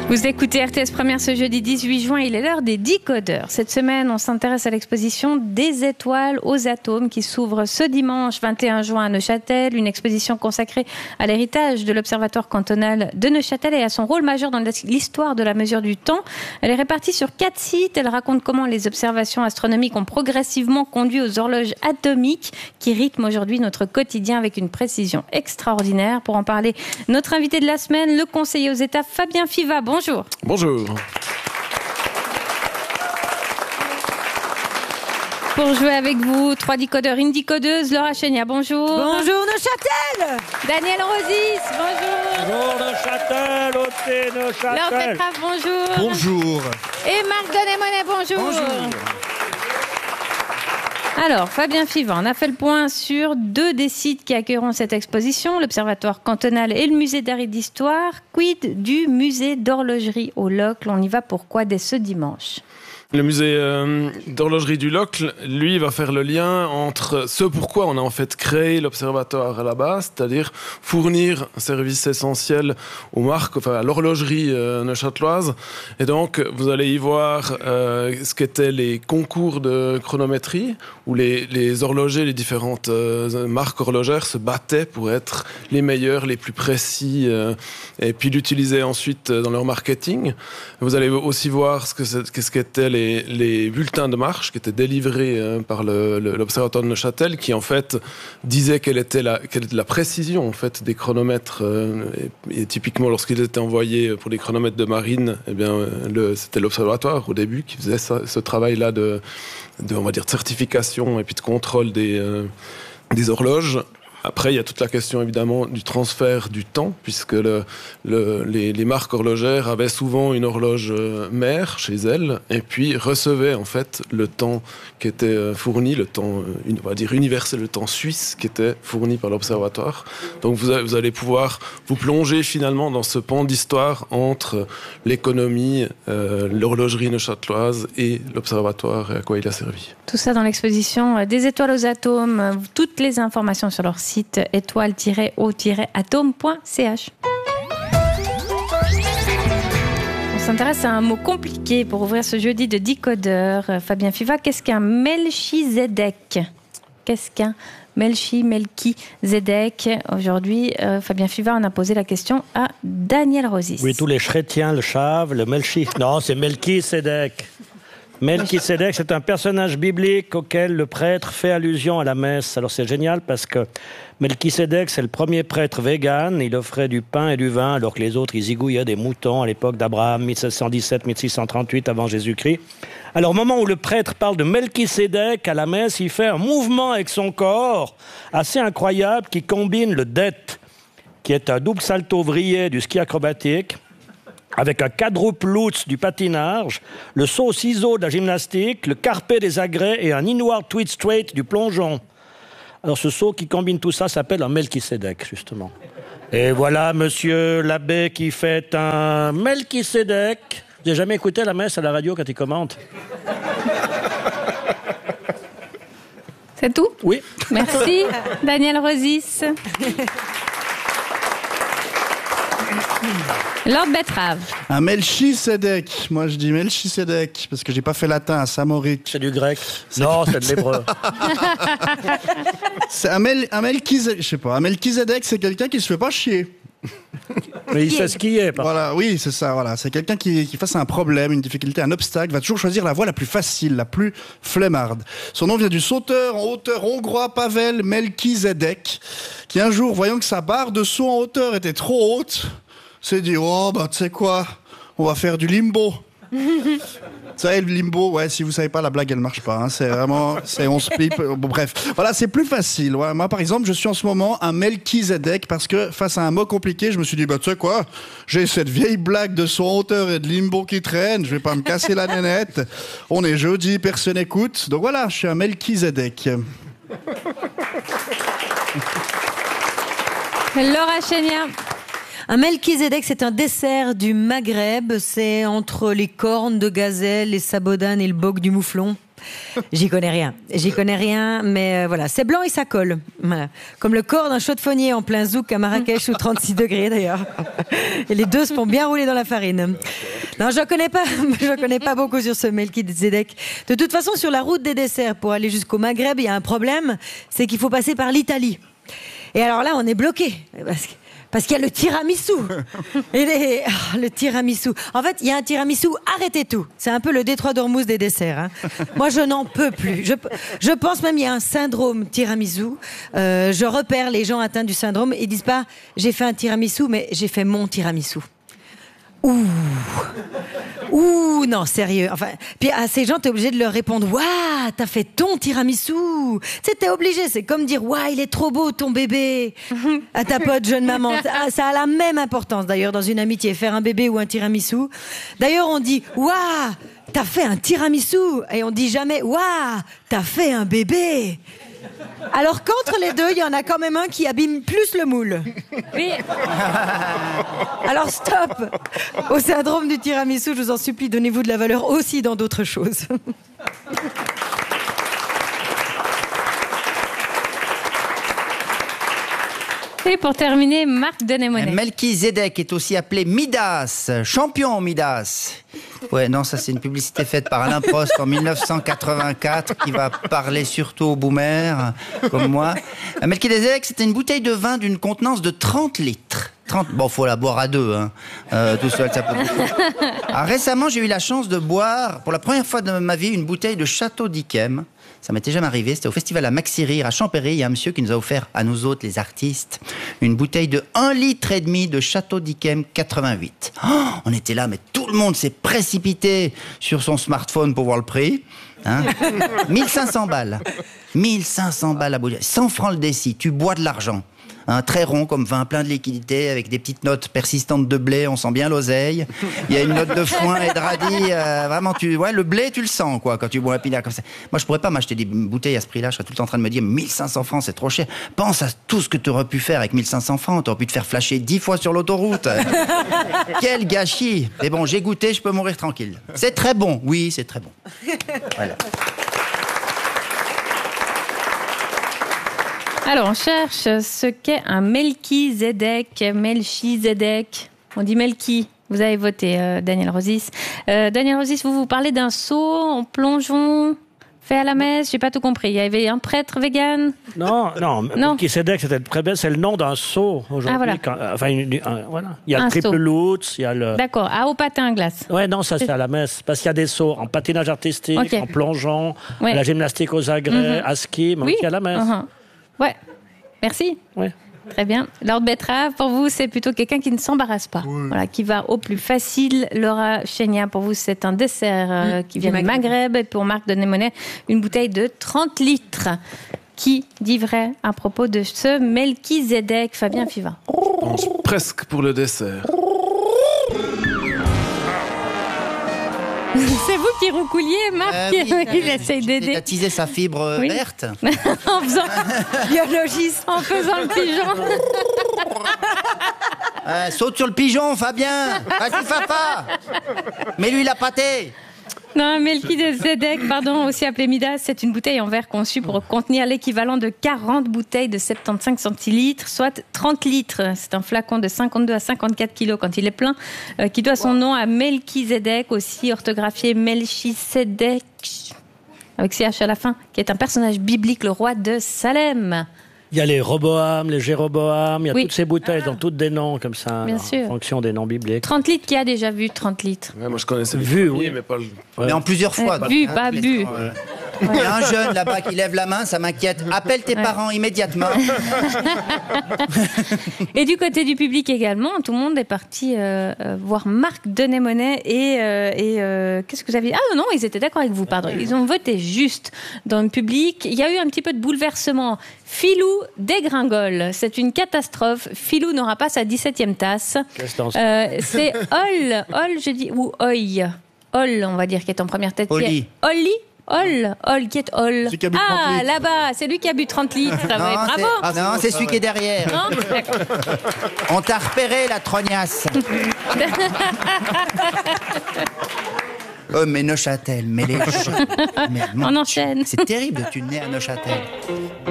Vous écoutez RTS Première ce jeudi 18 juin, il est l'heure des décodeurs. Cette semaine, on s'intéresse à l'exposition Des étoiles aux atomes qui s'ouvre ce dimanche 21 juin à Neuchâtel. Une exposition consacrée à l'héritage de l'Observatoire cantonal de Neuchâtel et à son rôle majeur dans l'histoire de la mesure du temps. Elle est répartie sur 4 sites. Elle raconte comment les observations astronomiques ont progressivement conduit aux horloges atomiques qui rythment aujourd'hui notre quotidien avec une précision extraordinaire. Pour en parler, notre invité de la semaine, le conseiller aux États Fabien Fiva. Bonjour. Bonjour. Pour jouer avec vous, 3 décodeurs, une décodeuse, Laura Chenia, bonjour. Bonjour Neuchâtel. Daniel Rosis, bonjour. Bonjour Neuchâtel, Oté Neuchâtel. Laure Petrave, bonjour. Bonjour. Et Marc Donet-Monet, bonjour. Bonjour. Alors, Fabien Fiva, on a fait le point sur 2 des sites qui accueilleront cette exposition, l'Observatoire cantonal et le Musée d'art et d'histoire. Quid du musée d'horlogerie au Locle? On y va pourquoi dès ce dimanche? Le musée d'horlogerie du Locle, lui, va faire le lien entre ce pourquoi on a en fait créé l'observatoire à la base, c'est-à-dire fournir un service essentiel aux marques, enfin à l'horlogerie neuchâteloise. Et donc, vous allez y voir ce qu'étaient les concours de chronométrie, où les horlogers, les différentes marques horlogères se battaient pour être les meilleurs, les plus précis, et puis l'utiliser ensuite dans leur marketing. Vous allez aussi voir ce qu'étaient les bulletins de marche qui étaient délivrés par l'Observatoire de Neuchâtel, qui en fait disait quelle était la précision en fait des chronomètres. Et typiquement lorsqu'ils étaient envoyés pour les chronomètres de marine, eh bien c'était l'Observatoire au début qui faisait ce travail-là de on va dire de certification et puis de contrôle des horloges. Après, il y a toute la question évidemment du transfert du temps, puisque les marques horlogères avaient souvent une horloge mère chez elles, et puis recevaient en fait le temps qui était fourni, le temps, on va dire universel, le temps suisse qui était fourni par l'Observatoire. Donc vous allez pouvoir vous plonger finalement dans ce pan d'histoire entre l'économie, l'horlogerie neuchâteloise et l'Observatoire et à quoi il a servi. Tout ça dans l'exposition Des étoiles aux atomes. Toutes les informations sur leur site étoile-o-atome.ch. On s'intéresse à un mot compliqué pour ouvrir ce jeudi de décodeur. Fabien Fiva, qu'est-ce qu'un Melchizedek? Qu'est-ce qu'un Melchizedek? Aujourd'hui, Fabien Fiva en a posé la question à Daniel Rosis. Oui, tous les chrétiens le savent, le Non, c'est Melchisedec. Melchisedec, c'est un personnage biblique auquel le prêtre fait allusion à la messe. Alors c'est génial parce que Melchisedec, c'est le premier prêtre vegan. Il offrait du pain et du vin alors que les autres, ils zigouillaient des moutons à l'époque d'Abraham, 1717-1638 avant Jésus-Christ. Alors au moment où le prêtre parle de Melchisedec à la messe, il fait un mouvement avec son corps assez incroyable qui combine le det, qui est un double salto vrillé du ski acrobatique, avec un quadruple lutz du patinage, le saut au ciseau de la gymnastique, le carpé des agrès et un inward twist straight du plongeon. Alors ce saut qui combine tout ça s'appelle un Melchisedec, justement. Et voilà monsieur l'abbé qui fait un Melchisedec. Vous n'avez jamais écouté la messe à la radio quand il commente? C'est tout? Oui. Merci, Daniel Rosis. Laure Petrave. Un Melchisedec. Moi, je dis Melchisedec parce que j'ai pas fait latin à Samoric. C'est du grec. Non, c'est de l'hébreu. C'est un Melchisedec. Je sais pas. Un Melchisedec, c'est quelqu'un qui se fait pas chier. Mais il sait ce qu'il est. Voilà, oui, c'est ça. Voilà, c'est quelqu'un qui face à un problème, une difficulté, un obstacle, va toujours choisir la voie la plus facile, la plus flemmarde. Son nom vient du sauteur en hauteur hongrois Pavel Melchisedec, qui un jour, voyant que sa barre de saut en hauteur était trop haute, s'est dit, oh, bah, tu sais quoi, on va faire du limbo. Vous savez, le limbo, ouais, si vous savez pas, la blague, elle marche pas. Hein. C'est vraiment, on se pipe. Bon, bref, voilà, c'est plus facile. Ouais. Moi, par exemple, je suis en ce moment un Melchisedec parce que face à un mot compliqué, je me suis dit, bah, tu sais quoi, j'ai cette vieille blague de son hauteur et de limbo qui traîne, je vais pas me casser la nénette. On est jeudi, personne n'écoute. Donc voilà, je suis un Melchisedec. Laura Chenia. Un Melchizedek, c'est un dessert du Maghreb. C'est entre les cornes de gazelle, les sabodanes et le boc du mouflon. J'y connais rien, mais voilà, c'est blanc et ça colle. Voilà. Comme le corps d'un chaudefonnier en plein zouk à Marrakech sous 36 degrés d'ailleurs. Et les deux se font bien rouler dans la farine. Non, je connais pas beaucoup sur ce Melchizedek. De toute façon, sur la route des desserts pour aller jusqu'au Maghreb, il y a un problème, c'est qu'il faut passer par l'Italie. Et alors là, on est bloqué. Parce qu'il y a le tiramisu. Le tiramisu. En fait, il y a un tiramisu, arrêtez tout. C'est un peu le Détroit d'Ormuz des desserts. Hein. Moi, je n'en peux plus. Je pense même qu'il y a un syndrome tiramisu. Je repère les gens atteints du syndrome. Ils disent pas, j'ai fait un tiramisu, mais j'ai fait mon tiramisu. Ouh, non, sérieux. Enfin, puis à ces gens, t'es obligé de leur répondre, waouh, t'as fait ton tiramisu. Tu sais, t'es obligé. C'est comme dire, waouh, il est trop beau ton bébé. À ta pote jeune maman. Ça a la même importance d'ailleurs dans une amitié, faire un bébé ou un tiramisu. D'ailleurs, on dit, waouh, t'as fait un tiramisu. Et on dit jamais, waouh, t'as fait un bébé. Alors qu'entre les deux, il y en a quand même un qui abîme plus le moule. Oui. Alors stop au syndrome du tiramisu, je vous en supplie, donnez-vous de la valeur aussi dans d'autres choses. Et pour terminer, Marc Denémonet. Melchizedek est aussi appelé Midas, champion Midas. Ouais, non, ça c'est une publicité faite par Alain Prost en 1984 qui va parler surtout aux boomers comme moi. Melchizedek, c'était une bouteille de vin d'une contenance de 30 litres. Bon, faut la boire à deux, hein. Tout seul, ça peut. Alors, récemment, j'ai eu la chance de boire, pour la première fois de ma vie, une bouteille de Château d'Yquem. Ça m'était jamais arrivé. C'était au festival à Maxi Rire, à Champéry. Il y a un monsieur qui nous a offert, à nous autres, les artistes, une bouteille de 1,5 litre de Château d'Yquem 88. Oh, on était là, mais tout le monde s'est précipité sur son smartphone pour voir le prix. Hein. 1500 balles. 1500 balles la bouteille. 100 francs le déci. Tu bois de l'argent. Un très rond comme vin, plein de liquidité, avec des petites notes persistantes de blé, on sent bien l'oseille. Il y a une note de foin et de radis, vraiment, le blé, tu le sens, quoi, quand tu bois un pinard comme ça. Moi, je pourrais pas m'acheter des bouteilles à ce prix-là, je serais tout le temps en train de me dire, 1500 francs, c'est trop cher. Pense à tout ce que tu aurais pu faire avec 1500 francs, tu aurais pu te faire flasher 10 fois sur l'autoroute. Quel gâchis. Mais bon, j'ai goûté, je peux mourir tranquille. C'est très bon, oui, c'est très bon. Voilà. Alors, on cherche ce qu'est un Melchizedek. On dit Melchi. Vous avez voté, Daniel Rosis. Daniel Rosis, vous parlez d'un seau en plongeon fait à la messe. J'ai pas tout compris. Il y avait un prêtre vegan. Non. Melchizedek, c'était très belle. C'est le nom d'un seau aujourd'hui. Ah, voilà. Voilà. Il y a le triple Lutz, il y a le. D'accord. Au patin à glace. Ouais, non, ça c'est à la messe. Parce qu'il y a des sauts en patinage artistique, en plongeon, à la gymnastique aux agrès, à ski, mais aussi à la messe. Ouais, merci. Ouais. Très bien. Lord Betrave, pour vous, c'est plutôt quelqu'un qui ne s'embarrasse pas. Voilà, qui va au plus facile. Laura Chénia, pour vous, c'est un dessert qui vient du Maghreb. Et pour Marc Denémonet, une bouteille de 30 litres. Qui dit vrai à propos de ce Melchizedek, Fabien Fiva? Je pense presque pour le dessert. C'est vous qui roucouliez, Marc. Il essaye d'aider. Il a teasé sa fibre verte. En faisant biologiste, en faisant le pigeon. Saute sur le pigeon, Fabien. Vas-y, Papa. Mets-lui la pâtée. Non, Melchizedek, aussi appelé Midas, c'est une bouteille en verre conçue pour contenir l'équivalent de 40 bouteilles de 75 centilitres, soit 30 litres. C'est un flacon de 52 à 54 kilos quand il est plein, qui doit son nom à Melchizedek, aussi orthographié Melchisedec, avec CH à la fin, qui est un personnage biblique, le roi de Salem. Il y a les Roboam, les Jéroboam, il y a toutes ces bouteilles dans toutes des noms comme ça, en fonction des noms bibliques. 30 litres, qui a déjà vu 30 litres? Ouais, moi je connaissais vu, mais pas le... Mais en plusieurs fois. Vu, pas bu. Il y a un jeune là-bas qui lève la main, ça m'inquiète. Appelle tes parents immédiatement. Et du côté du public également, tout le monde est parti voir Marc Denémonet et qu'est-ce que vous avez dit? Ah non, ils étaient d'accord avec vous, pardon. Ils ont voté juste dans le public. Il y a eu un petit peu de bouleversement. Filou dégringole. C'est une catastrophe. Filou n'aura pas sa 17e tasse. C'est Ol, je dis, ou Oy. Ol, on va dire, qui est en première tête. Oli. Oli. Hall, qui est Hall? Celui qui a bu 30 Ah, litres. là-bas, c'est lui qui a bu 30 litres. Ouais, bravo. Non, c'est celui qui est derrière. Non, d'accord. On t'a repéré, la trognasse. Oh, mais Neuchâtel, mais les gens. Mais, On enchaîne. C'est terrible de tu nais à Neuchâtel.